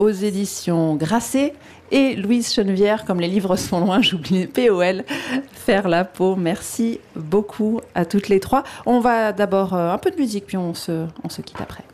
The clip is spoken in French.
aux éditions Grasset, et Louise Chenevière, comme les livres sont loin, j'oublie POL, Faire la peau. Merci beaucoup à toutes les trois. On va d'abord un peu de musique, puis on se quitte après.